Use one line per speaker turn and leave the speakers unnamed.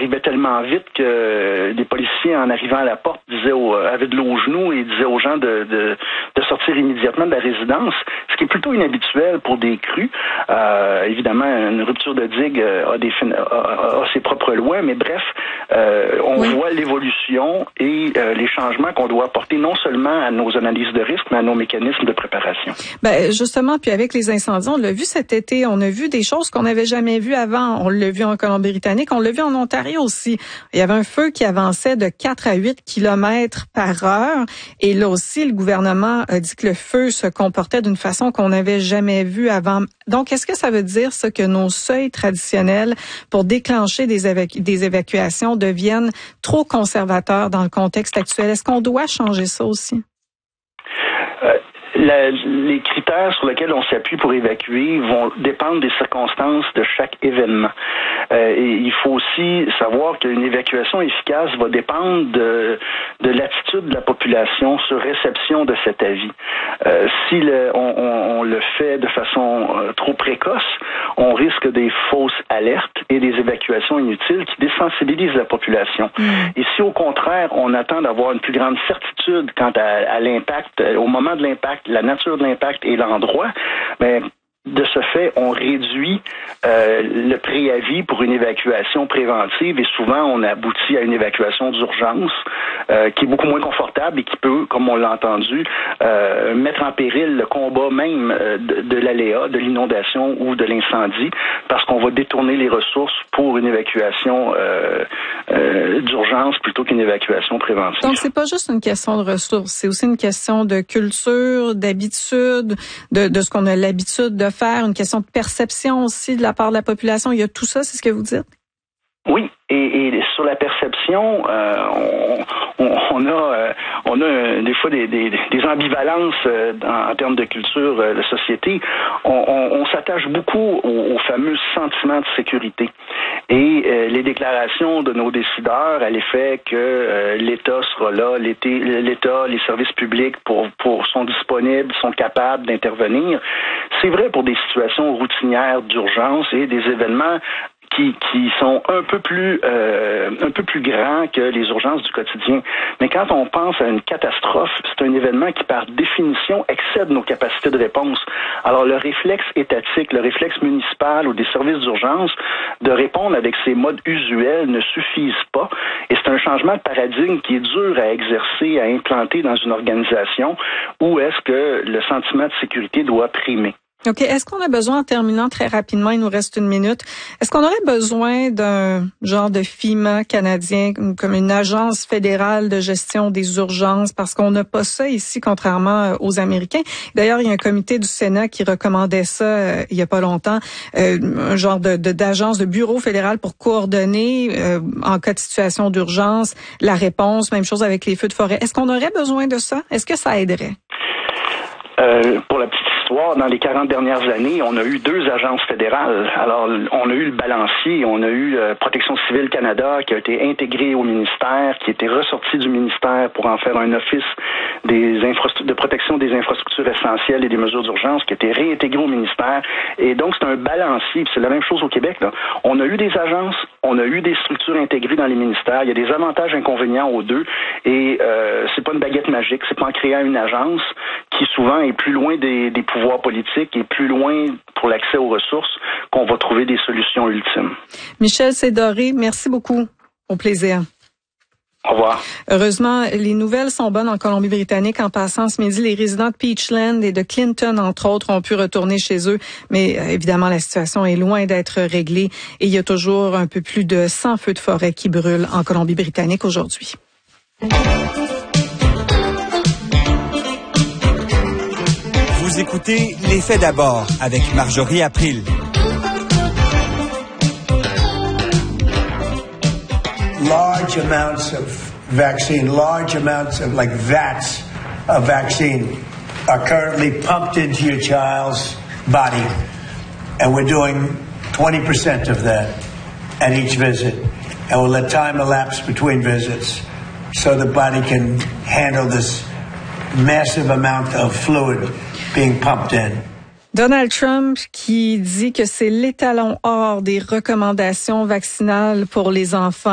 arrivait tellement vite que les policiers, en arrivant à la porte, avaient de l'eau aux genoux et disaient aux gens de sortir immédiatement de la résidence, ce qui est plutôt inhabituel pour des crues. Évidemment, une rupture de digue a ses propres lois, mais bref, on voit l'évolution et les changements qu'on doit apporter non seulement à nos analyses de risque, mais à nos mécanismes de préparation.
Ben justement, puis avec les incendies, on l'a vu cet été, on a vu des choses qu'on n'avait jamais vues avant. On l'a vu en Colombie-Britannique, on l'a vu en Ontario aussi. Il y avait un feu qui avançait de 4 à 8 kilomètres par heure. Et là aussi, le gouvernement a dit que le feu se comportait d'une façon qu'on n'avait jamais vue avant. Donc, est-ce que ça veut dire ça que nos seuils traditionnels pour déclencher des évacuations deviennent trop conservateurs dans le contexte actuel? Est-ce qu'on doit changer ça aussi?
Les critères sur lesquels on s'appuie pour évacuer vont dépendre des circonstances de chaque événement. Et il faut aussi savoir qu'une évacuation efficace va dépendre de l'attitude de la population sur réception de cet avis. Si on le fait de façon trop précoce, on risque des fausses alertes et des évacuations inutiles qui désensibilisent la population. Et si au contraire, on attend d'avoir une plus grande certitude quant à l'impact, au moment de l'impact, la nature de l'impact et l'endroit, mais de ce fait, on réduit le préavis pour une évacuation préventive et souvent on aboutit à une évacuation d'urgence qui est beaucoup moins confortable et qui peut, comme on l'a entendu, mettre en péril le combat même de l'aléa, de l'inondation ou de l'incendie, parce qu'on va détourner les ressources pour une évacuation d'urgence plutôt qu'une évacuation préventive.
Donc c'est pas juste une question de ressources, c'est aussi une question de culture, d'habitude, de ce qu'on a l'habitude de faire, une question de perception aussi de la part de la population. Il y a tout ça, c'est ce que vous dites?
Oui, et sur la perception, on a des fois des ambivalences en termes de culture de société. On s'attache beaucoup au fameux sentiment de sécurité. Et les déclarations de nos décideurs à l'effet que l'État sera là, l'État, les services publics sont disponibles, sont capables d'intervenir. C'est vrai pour des situations routinières d'urgence et des événements qui sont un peu plus grands que les urgences du quotidien. Mais quand on pense à une catastrophe, c'est un événement qui, par définition, excède nos capacités de réponse. Alors, le réflexe étatique, le réflexe municipal ou des services d'urgence de répondre avec ces modes usuels ne suffisent pas. Et c'est un changement de paradigme qui est dur à exercer, à implanter dans une organisation où est-ce que le sentiment de sécurité doit primer.
OK. Est-ce qu'on a besoin, en terminant très rapidement, il nous reste 1 minute, est-ce qu'on aurait besoin d'un genre de FEMA canadien, comme une agence fédérale de gestion des urgences, parce qu'on n'a pas ça ici, contrairement aux Américains? D'ailleurs, il y a un comité du Sénat qui recommandait ça il y a pas longtemps, un genre d'agence, de bureau fédéral pour coordonner en cas de situation d'urgence la réponse, même chose avec les feux de forêt. Est-ce qu'on aurait besoin de ça? Est-ce que ça aiderait?
Pour la petite histoire, dans les 40 dernières années, on a eu 2 agences fédérales. Alors, on a eu le balancier, on a eu Protection civile Canada qui a été intégré au ministère, qui a été ressorti du ministère pour en faire un office de protection des infrastructures essentielles et des mesures d'urgence qui a été réintégré au ministère. Et donc, c'est un balancier. C'est la même chose au Québec, là. On a eu des agences, on a eu des structures intégrées dans les ministères. Il y a des avantages et inconvénients aux deux. Et c'est pas une baguette magique. C'est pas en créant une agence qui souvent est plus loin des pouvoirs politiques et plus loin pour l'accès aux ressources qu'on va trouver des solutions ultimes.
Michel Sédoré, merci beaucoup. Au plaisir.
Au revoir.
Heureusement, les nouvelles sont bonnes en Colombie-Britannique. En passant ce midi, les résidents de Peachland et de Clinton, entre autres, ont pu retourner chez eux. Mais évidemment, la situation est loin d'être réglée et il y a toujours un peu plus de 100 feux de forêt qui brûlent en Colombie-Britannique aujourd'hui.
Vous écoutez Les Faits d'abord avec Marjorie April.
Large amounts of vaccine, large amounts of like vats of vaccine are currently pumped into your child's body. And we're doing 20% of that at each visit. And we'll let time elapse between visits so the body can handle this massive amount of fluid being pumped in.
Donald Trump qui dit que c'est l'étalon or des recommandations vaccinales pour les enfants.